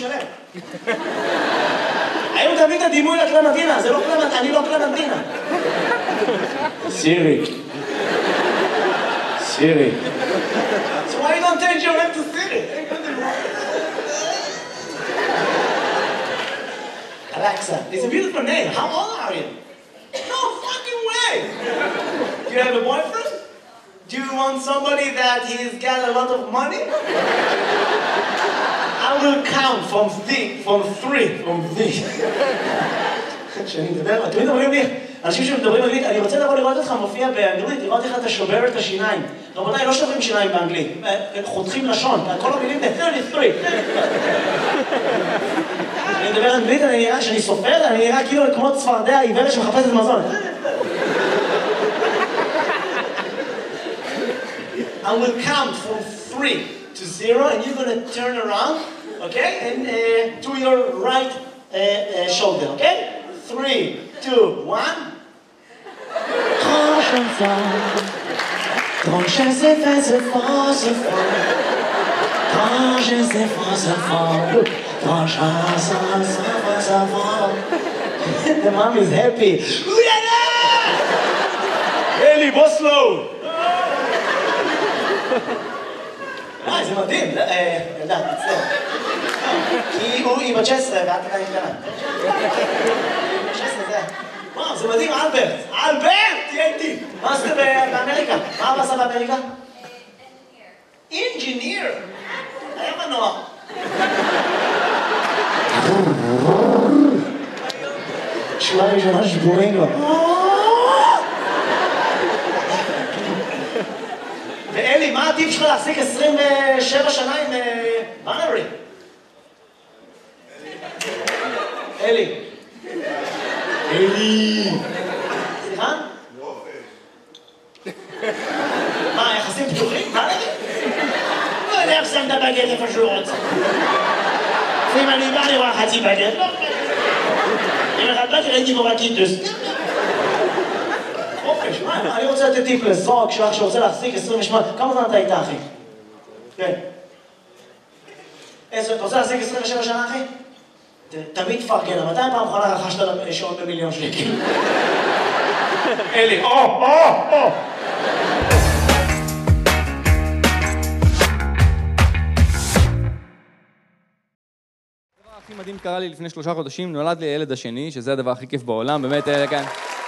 שלם. היום תביא את הדימוי לקלמנטינה, זה לא קלמנטינה, אני לא קלמנטינה. שירי. שירי. So why you don't change your name to Siri? Alexa, it's a beautiful name. How old are you? No fucking way! Do you have a boyfriend? Do you want somebody that he's got a lot of money? I will count from three. כשאני מדבר, אתם מדברים לי, אנשים שמדברים אנגלית, אני רוצה לבוא לראות אותך מופיע באנגלית, לראות איך אתה שובר את השיניים. רבותיי, לא שוברים שיניים באנגלית, חותכים לשון, כל המילים ב-33. אני מדבר אנגלית, אני נראה שאני סופר, אני נראה כאילו כמו צפרדע עיוורת שמחפשת מזון. I will count from 3 to 0 and you're going to turn around, okay? And to your right shoulder, okay? 3, 2, 1. Quand je sais faire ce fort, ce fort. Quand je sais faire ce fort. Quand je sais ce fort. The mom is happy. Eli, בוא slow. זה מדהים, ילדה, תצטער. כי היא בת 16 ואת עדיין קטנה. 16 זה... וואו, זה מדהים, אלברט! אלברט! תהיה איתי! מה עשית באמריקה? מה עשה באמריקה? אינג'יניר! היה מנוע. שורה ראשונה שבורים לו. ואלי, מה עדיף שלך להחזיק 27 שנה עם בנרי? אלי. אלי. סליחה? מה, יחסים פתוחים? בנרי? לא יודע איך שם את הבגט איפה שהוא רוצה. אם אני בא לראות חצי בגט, לא בגט. אם אחד באתי ראיתי בו בקיטוס. חופש, מה? אני רוצה לתת טיפ לזוג שלך שרוצה להחזיק 28. כמה זמן אתה איתה, אחי? כן. אתה רוצה להחזיק 27 שנה, אחי? תמיד תפרגן, מתי פעם אחרונה רכשת שעון ב1,000,000 שקל? אלי, או! הדבר הכי מדהים קרה לי לפני 3 חודשים, נולד לי הילד השני, שזה הדבר הכי כיף בעולם, באמת, כן.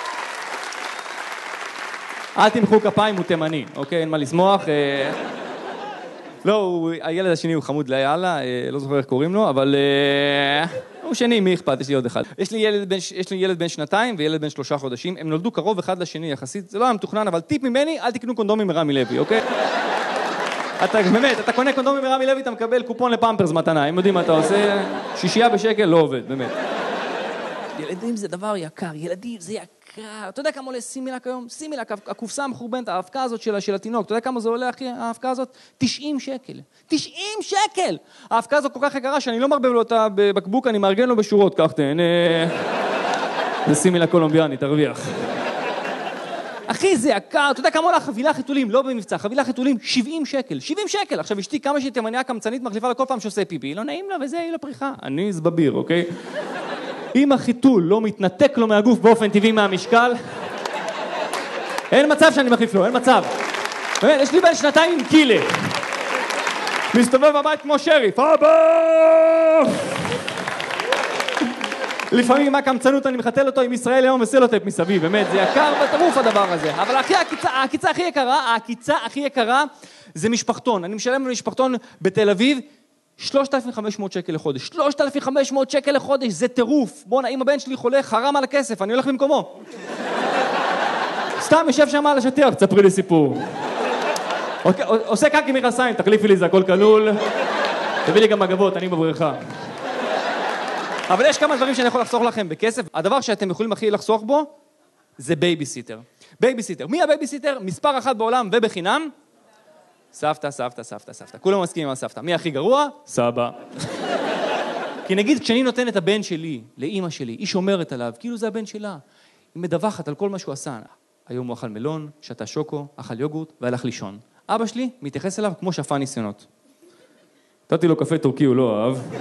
אל תמחאו כפיים, הוא תימני, אוקיי? אין מה לשמוח. לא, הילד השני הוא חמוד ליאללה, לא זוכר איך קוראים לו, אבל הוא שני, מי אכפת? יש לי עוד אחד. יש לי ילד בן 2 וילד בן 3 חודשים, הם נולדו קרוב אחד לשני יחסית, זה לא היה מתוכנן, אבל טיפ ממני, אל תקנו קונדומים מרמי לוי, אוקיי? באמת, אתה קונה קונדומים מרמי לוי, אתה מקבל קופון לפמפרס מתנה, הם יודעים מה אתה עושה, 6 בשקל, לא עובד, באמת. ילדים זה דבר יקר, ילדים זה יקר. אתה יודע כמה עולה סימילק היום? סימילק, הקופסה המחורבנת, האבקה הזאת של התינוק, אתה יודע כמה זה עולה, אחי, האבקה הזאת? 90 שקל. 90 שקל! האבקה הזאת כל כך יקרה שאני לא מרבה לו אותה בבקבוק, אני מארגן לו בשורות, כך תהנה. זה סימילק קולומביאני, תרוויח. אחי, זה יקר, אתה יודע כמה עולה חבילה חיתולים, לא במבצע, חבילה חיתולים, 70 שקל. 70 שקל! עכשיו אשתי כמה שהיא תימניה קמצנית מחליפה לכל פעם שעושה פיפי, לא נעים לה וזה, היא לפריחה. אני זבביר, אוקיי? אם החיתול לא מתנתק לו מהגוף באופן טבעי מהמשקל, אין מצב שאני מחליף לו, אין מצב. באמת, יש לי בן 2 עם קילה. מסתובב בבית כמו שריף, אבא! לפעמים מה קמצנות אני מחתל אותו עם ישראל היום וסלוטפ מסביב, באמת, זה יקר בטירוף הדבר הזה. אבל העקיצה הכי יקרה זה משפחתון. אני משלם למשפחתון בתל אביב 3,500 שקל לחודש. 3,500 שקל לחודש, זה טירוף. בוא'נה, אם הבן שלי חולה, חרם על הכסף, אני הולך במקומו. סתם יושב שם על השטיח, תספרי לי סיפור. עושה קקי מכנסיים, תחליפי לי, זה הכל כלול. תביא לי גם מגבות, אני בבריכה. אבל יש כמה דברים שאני יכול לחסוך לכם בכסף. הדבר שאתם יכולים הכי לחסוך בו, זה בייביסיטר. בייביסיטר. מי הבייביסיטר? מספר 1 בעולם ובחינם. סבתא. כולם מסכימים על סבתא. מי הכי גרוע? סבא. כי נגיד, כשאני נותן את הבן שלי, לאמא שלי, היא שומרת עליו, כאילו זה הבן שלה. היא מדווחת על כל מה שהוא עשה. היום הוא אכל מלון, שתה שוקו, אכל יוגורט והלך לישון. אבא שלי מתייחס אליו כמו שפה ניסיונות. נתתי לו קפה טורקי, הוא לא אהב.